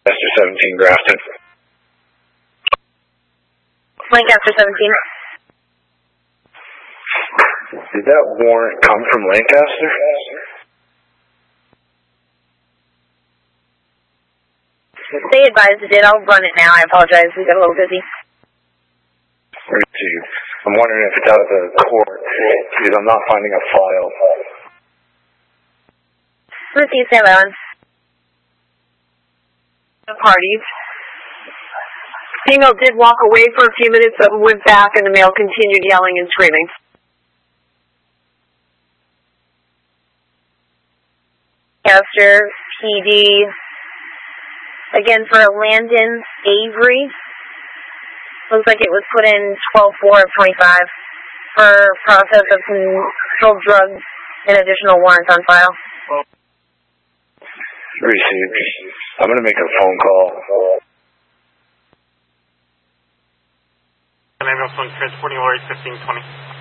Lancaster 17, Grafton. Lancaster 17. Did that warrant come from Lancaster? They advised it did. I'll run it now. I apologize. We got a little busy. I'm wondering if it's out of the court, because I'm not finding a file. Received, stand by on. The parties. Female did walk away for a few minutes, but went back, and the male continued yelling and screaming. Lancaster PD. Again, for Landon Avery. Looks like it was put in 12-4 of 25 for process of controlled drugs and additional warrants on file. Received. I'm going to make a phone call. Ambulance 1 transporting Lori 1520.